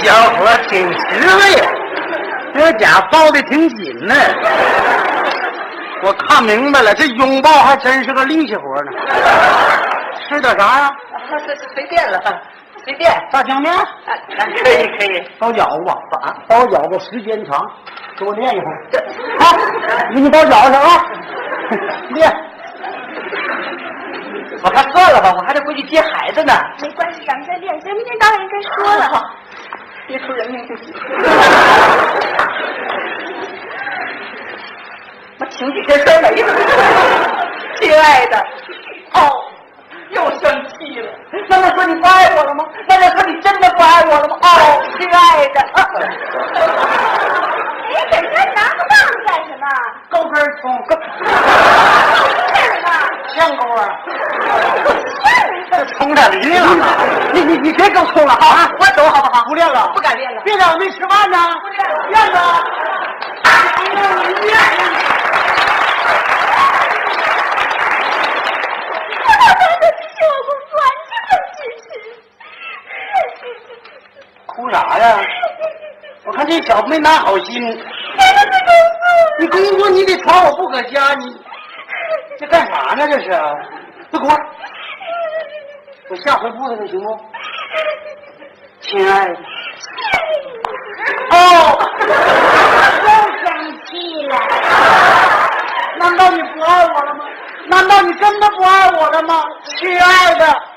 小伙挺实惠，这家抱的挺紧呢。我看明白了，这拥抱还真是个力气活呢。吃点啥呀？ 随便了，随便。 炸酱面？ 可以。 包饺子吧，包饺子时间长，给我练一会儿。好，给你包饺子啊，练。 我看算了吧，我还得回去接孩子呢。 没关系，咱们再练，明天导演应该说了。 别出人命就行。我请几天摔没了。亲爱的，又生气了。难道说你不爱我了吗？难道说你真的不爱我了吗？亲爱的。 你给人拿个棒子干什么？ 高根葱， 干什么？ 香沟啊！ 这冲点梨了，你别更冲了啊！ 我走好不好？ 不练了， 不敢练了。 别让没吃饭呢。 不练了， 练了。哭啥呀？我看这小子没拿好心。你工作你得传我不搁家，你这干啥呢？这是，快滚！我下回不了行不？亲爱的。 又生气了。 难道你不爱我了吗？难道你真的不爱我了吗？亲爱的。